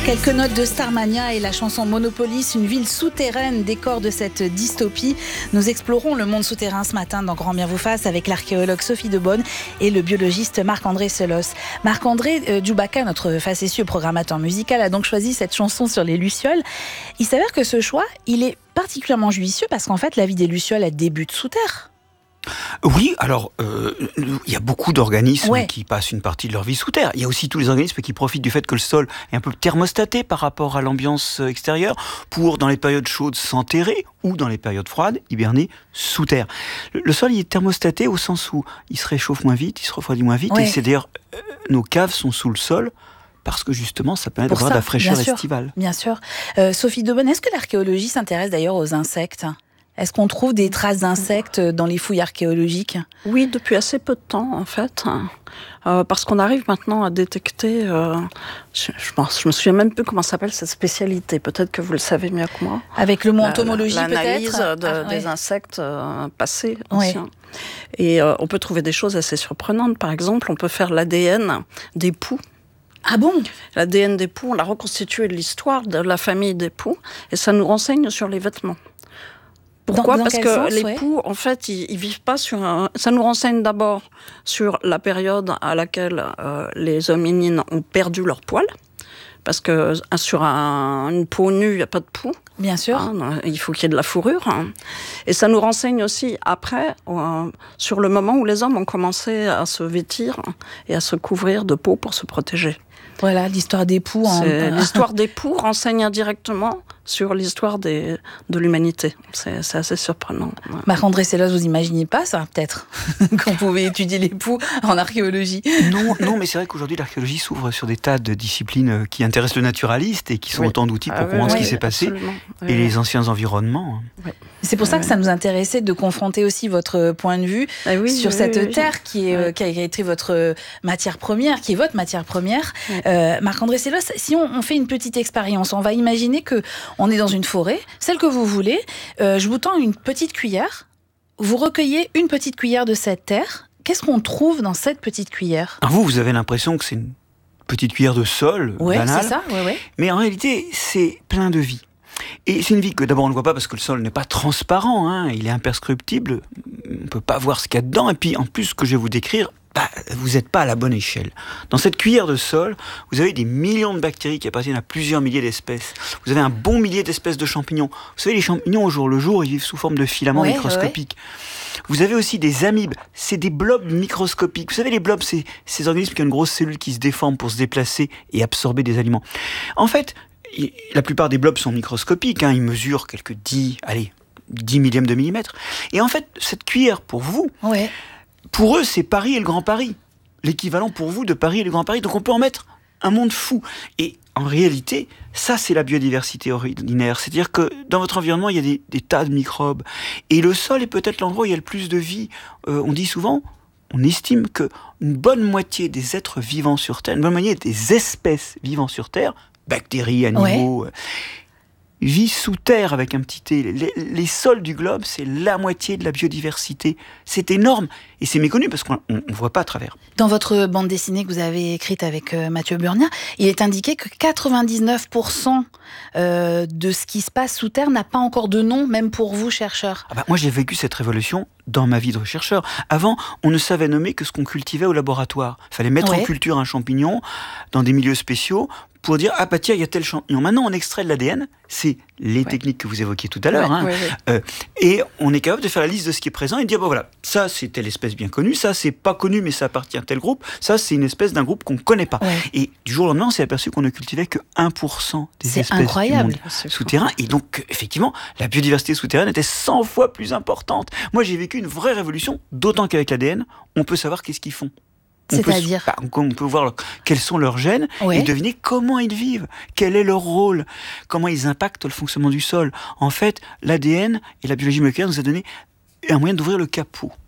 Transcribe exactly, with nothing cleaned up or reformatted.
Quelques notes de Starmania et la chanson Monopolis, une ville souterraine, décor de cette dystopie. Nous explorons le monde souterrain ce matin dans Grand Bien vous fasse avec l'archéologue Sophie Debonne et le biologiste Marc-André Selos. Marc-André euh, Djoubaka, notre facétieux programmateur musical, a donc choisi cette chanson sur les lucioles. Il s'avère que ce choix, il est particulièrement judicieux parce qu'en fait, la vie des lucioles, elle débute sous terre. Oui, alors euh, il y a beaucoup d'organismes ouais. qui passent une partie de leur vie sous terre. Il y a aussi tous les organismes qui profitent du fait que le sol est un peu thermostaté par rapport à l'ambiance extérieure pour, dans les périodes chaudes, s'enterrer ou dans les périodes froides, hiberner sous terre. Le, le sol il est thermostaté au sens où il se réchauffe moins vite, il se refroidit moins vite. Ouais. Et c'est d'ailleurs, euh, nos caves sont sous le sol parce que justement, ça permet d'avoir de la fraîcheur bien estivale. Sûr, bien sûr. Euh, Sophie Debonne, est-ce que l'archéologie s'intéresse d'ailleurs aux insectes ? Est-ce qu'on trouve des traces d'insectes dans les fouilles archéologiques ? Oui, depuis assez peu de temps, en fait. Euh, parce qu'on arrive maintenant à détecter... Euh, je, je, pense, je me souviens même plus comment s'appelle cette spécialité. Peut-être que vous le savez mieux que moi. Avec le mot entomologie, la, l'analyse peut-être de, ah, des ouais. insectes euh, passés, anciens. Ouais. Et euh, on peut trouver des choses assez surprenantes. Par exemple, on peut faire l'A D N des poux. Ah bon ? L'A D N des poux, on l'a reconstitué de l'histoire de la famille des poux. Et ça nous renseigne sur les vêtements. Pourquoi ? dans, dans Parce que sens, les ouais. poux, en fait, ils, ils vivent pas sur un... Ça nous renseigne d'abord sur la période à laquelle euh, les hominines ont perdu leur poil. Parce que sur un, une peau nue, il n'y a pas de poux. Bien sûr. Hein, il faut qu'il y ait de la fourrure. Hein. Et ça nous renseigne aussi après euh, sur le moment où les hommes ont commencé à se vêtir et à se couvrir de peau pour se protéger. Voilà, l'histoire des poux. En... L'histoire des poux renseigne indirectement sur l'histoire des, de l'humanité. C'est, c'est assez surprenant. Ouais. Marc-André Selos, vous imaginez pas ça, peut-être, qu'on pouvait étudier les poux en archéologie ? Non, non, mais c'est vrai qu'aujourd'hui, l'archéologie s'ouvre sur des tas de disciplines qui intéressent le naturaliste et qui sont oui. autant d'outils pour ah, comprendre oui, ce qui oui, s'est passé absolument. et oui. les anciens environnements. Oui. C'est pour ça que ça nous intéressait de confronter aussi votre point de vue ah, oui, sur oui, cette oui, terre oui. Qui, est, oui. qui a été votre matière première, qui est votre matière première. Oui. Euh, Marc-André Selos, si on, on fait une petite expérience, on va imaginer que on est dans une forêt, celle que vous voulez. Euh, je vous tends une petite cuillère. Vous recueillez une petite cuillère de cette terre. Qu'est-ce qu'on trouve dans cette petite cuillère ? Alors vous, vous avez l'impression que c'est une petite cuillère de sol, ouais, banale. C'est ça, ouais, ouais. Mais en réalité, c'est plein de vie. Et c'est une vie que d'abord on ne voit pas parce que le sol n'est pas transparent, hein, il est imprescriptible. On ne peut pas voir ce qu'il y a dedans. Et puis en plus, ce que je vais vous décrire, bah, vous n'êtes pas à la bonne échelle. Dans cette cuillère de sol, vous avez des millions de bactéries qui appartiennent à plusieurs milliers d'espèces. Vous avez un bon millier d'espèces de champignons. Vous savez, les champignons, au jour le jour, ils vivent sous forme de filaments ouais, microscopiques. Ouais. Vous avez aussi des amibes. C'est des blobs microscopiques. Vous savez, les blobs, c'est ces organismes qui ont une grosse cellule qui se déforme pour se déplacer et absorber des aliments. En fait, la plupart des blobs sont microscopiques. Hein, ils mesurent quelques dix, allez, dix millièmes de millimètre. Et en fait, cette cuillère, pour vous... Ouais. Pour eux, c'est Paris et le Grand Paris. L'équivalent pour vous de Paris et le Grand Paris. Donc on peut en mettre un monde fou. Et en réalité, ça c'est la biodiversité ordinaire. C'est-à-dire que dans votre environnement, il y a des, des tas de microbes. Et le sol est peut-être l'endroit où il y a le plus de vie. Euh, on dit souvent, on estime qu'une bonne moitié des êtres vivants sur Terre, une bonne moitié des espèces vivant sur Terre, bactéries, animaux... Ouais. vit sous terre avec un petit T. Les, les sols du globe, c'est la moitié de la biodiversité. C'est énorme. Et c'est méconnu parce qu'on ne voit pas à travers. Dans votre bande dessinée que vous avez écrite avec euh, Mathieu Burnia, il est indiqué que quatre-vingt-dix-neuf pour cent euh, de ce qui se passe sous terre n'a pas encore de nom, même pour vous, chercheurs. Ah bah, moi, j'ai vécu cette révolution dans ma vie de chercheur. Avant, on ne savait nommer que ce qu'on cultivait au laboratoire. Il fallait mettre ouais. en culture un champignon dans des milieux spéciaux pour dire, ah bah tiens, il y a tel champignon. Maintenant, on extrait de l'A D N, c'est les ouais. techniques que vous évoquiez tout à l'heure, ouais, hein, ouais, ouais. Euh, et on est capable de faire la liste de ce qui est présent et de dire, bah voilà, ça c'est telle espèce bien connue, ça c'est pas connu mais ça appartient à tel groupe, ça c'est une espèce d'un groupe qu'on ne connaît pas. Ouais. Et du jour au lendemain, on s'est aperçu qu'on ne cultivait que un pour cent des c'est espèces incroyable. du monde souterrain. Et donc, effectivement, la biodiversité souterraine était cent fois plus importante. Moi, j'ai vécu une vraie révolution, d'autant qu'avec l'A D N, on peut savoir qu'est-ce qu'ils font. On C'est-à-dire peut, bah, on peut voir quels sont leurs gènes ouais. et deviner comment ils vivent, quel est leur rôle, comment ils impactent le fonctionnement du sol. En fait, l'A D N et la biologie moléculaire nous a donné un moyen d'ouvrir le capot